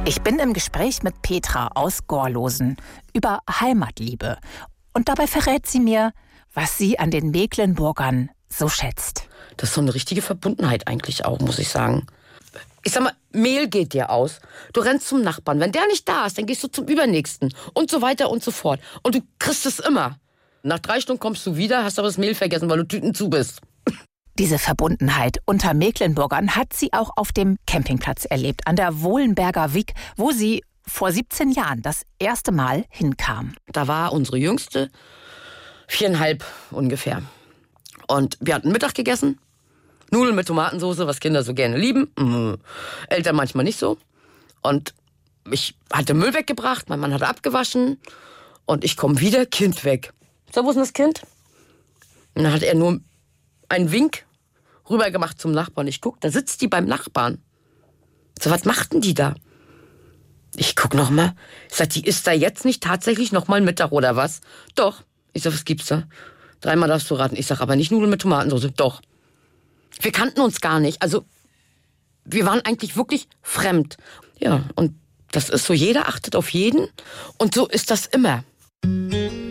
Ich bin im Gespräch mit Petra aus Gorlosen über Heimatliebe. Und dabei verrät sie mir, was sie an den Mecklenburgern so schätzt. Das ist so eine richtige Verbundenheit eigentlich auch, muss ich sagen. Ich sag mal, Mehl geht dir aus. Du rennst zum Nachbarn. Wenn der nicht da ist, dann gehst du zum Übernächsten. Und so weiter und so fort. Und du kriegst es immer. Nach 3 Stunden kommst du wieder, hast aber das Mehl vergessen, weil du tütenzu bist. Diese Verbundenheit unter Mecklenburgern hat sie auch auf dem Campingplatz erlebt, an der Wohlenberger Wiek, wo sie vor 17 Jahren das erste Mal hinkam. Da war unsere Jüngste 4,5 ungefähr. Und wir hatten Mittag gegessen. Nudeln mit Tomatensauce, was Kinder so gerne lieben. Eltern manchmal nicht so. Und ich hatte Müll weggebracht, mein Mann hatte abgewaschen. Und ich komme wieder, Kind weg. So, wo ist denn das Kind? Und dann hat er nur einen Wink rüber gemacht zum Nachbarn. Ich guck, da sitzt die beim Nachbarn. So, was machten die da? Ich guck noch mal. Ich sag, die isst da jetzt nicht tatsächlich noch mal Mittag oder was? Doch. Ich sag, was gibt's da? 3-mal darfst du raten. Ich sag, aber nicht Nudeln mit Tomatensauce. Doch. Wir kannten uns gar nicht. Also, wir waren eigentlich wirklich fremd. Ja, und das ist so, jeder achtet auf jeden. Und so ist das immer.